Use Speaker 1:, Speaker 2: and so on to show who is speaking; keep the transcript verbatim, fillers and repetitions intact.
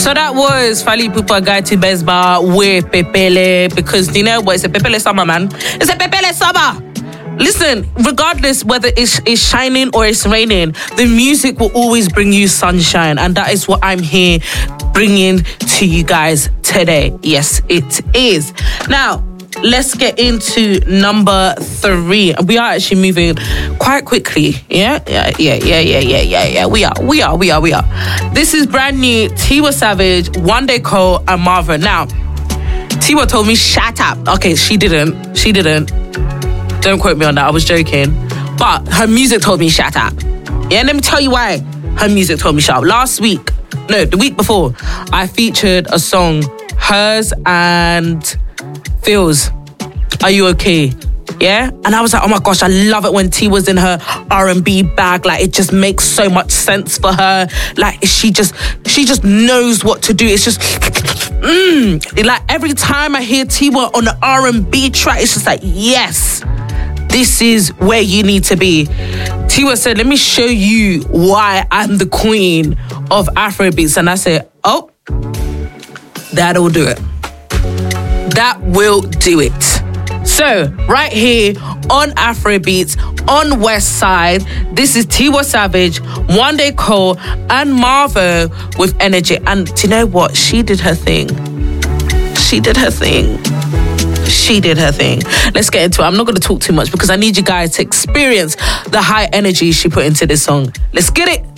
Speaker 1: So that was Fally Ipupa Gaiti Besba with Pepele, because you know what? It's a Pepele summer, man. It's a Pepele summer. Listen, regardless whether it's, it's shining or it's raining, the music will always bring you sunshine, and that is what I'm here bringing to you guys today. Yes, it is. Now, let's get into number three. We are actually moving quite quickly. Yeah, yeah, yeah, yeah, yeah, yeah, yeah, yeah. We are, we are, we are, we are. This is brand new. Tiwa Savage, Wande Cole, and Marvin. Now, Tiwa told me, shut up. Okay, she didn't. She didn't. Don't quote me on that. I was joking. But her music told me, shut up. Yeah, let me tell you why her music told me, shut up. Last week, no, the week before, I featured a song, hers and Phil's, Are You Okay? Yeah? And I was like, oh my gosh, I love it when T was in her R and B bag. Like, it just makes so much sense for her. Like, she just, she just knows what to do. It's just, mmm. Like, every time I hear Tiwa on the R and B track, it's just like, yes, this is where you need to be. Tiwa said, let me show you why I'm the queen of Afrobeats. And I said, oh, that'll do it. That will do it. So, right here on Afrobeats, on West Side, this is Tiwa Savage, Wande Cole, and Marvo with Energy. And do you know what? She did her thing. She did her thing. She did her thing. Let's get into it. I'm not going to talk too much because I need you guys to experience the high energy she put into this song. Let's get it.